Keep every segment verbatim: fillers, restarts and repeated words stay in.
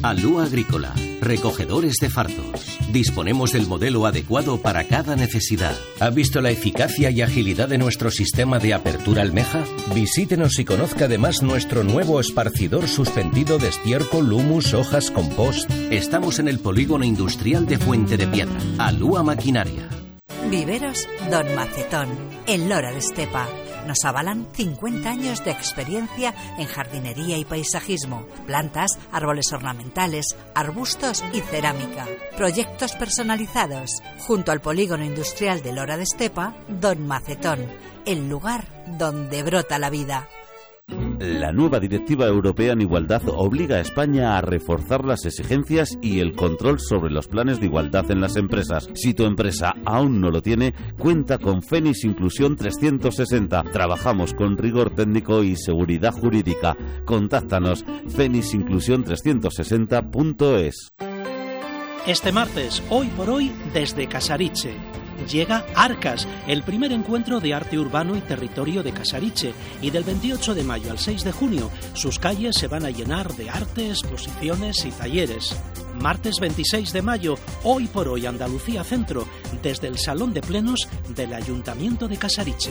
Alúa Agrícola, recogedores de fardos. Disponemos del modelo adecuado para cada necesidad. ¿Ha visto la eficacia y agilidad de nuestro sistema de apertura almeja? Visítenos y conozca además nuestro nuevo esparcidor suspendido de estiércol, humus, hojas, compost. Estamos en el polígono industrial de Fuente de Piedra. Alúa Maquinaria. Viveros Don Macetón, en Lora de Estepa. Nos avalan cincuenta años de experiencia en jardinería y paisajismo, plantas, árboles ornamentales, arbustos y cerámica. Proyectos personalizados. Junto al polígono industrial de Lora de Estepa, Don Macetón, el lugar donde brota la vida. La nueva Directiva Europea en Igualdad obliga a España a reforzar las exigencias y el control sobre los planes de igualdad en las empresas. Si tu empresa aún no lo tiene, cuenta con Fénix Inclusión trescientos sesenta. Trabajamos con rigor técnico y seguridad jurídica. Contáctanos fénix inclusión trescientos sesenta punto es. Este martes, hoy por hoy, desde Casariche. Llega Arcas, el primer encuentro de arte urbano y territorio de Casariche, y del veintiocho de mayo al seis de junio sus calles se van a llenar de arte, exposiciones y talleres. Martes veintiséis de mayo, hoy por hoy Andalucía Centro, desde el Salón de Plenos del Ayuntamiento de Casariche.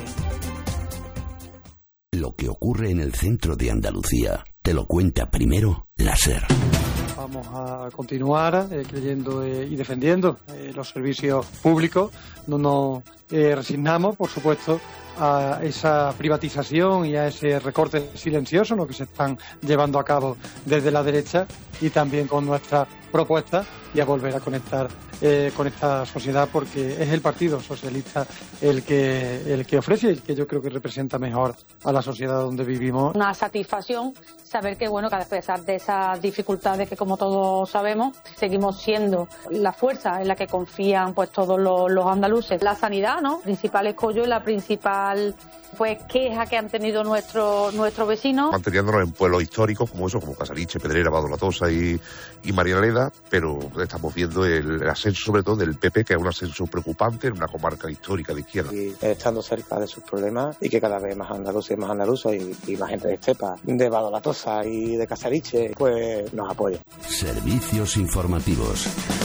Lo que ocurre en el centro de Andalucía te lo cuenta primero la SER. Vamos a continuar eh, creyendo eh, y defendiendo eh, los servicios públicos. No nos eh, resignamos, por supuesto, a esa privatización y a ese recorte silencioso, ¿no?, que se están llevando a cabo desde la derecha, y también con nuestra propuesta y a volver a conectar eh, con esta sociedad, porque es el Partido Socialista el que el que ofrece y el que yo creo que representa mejor a la sociedad donde vivimos. Una satisfacción saber que, bueno, que a pesar de esas dificultades que, como todos sabemos, seguimos siendo la fuerza en la que confían pues todos los, los andaluces. La sanidad, ¿no?, principal escollo y la principal pues queja que han tenido nuestros nuestros vecinos. Manteniéndonos en pueblos históricos como eso, como Casariche, Pedrera, Badolatosa y, y Marianeda, pero estamos viendo el, el ascenso sobre todo del P P, que es un ascenso preocupante en una comarca histórica de izquierda. Y estando cerca de sus problemas, y que cada vez más andaluces y más andaluzos y, y más gente de Estepa, de Badolatosa y de Casariche, pues nos apoya. Servicios informativos.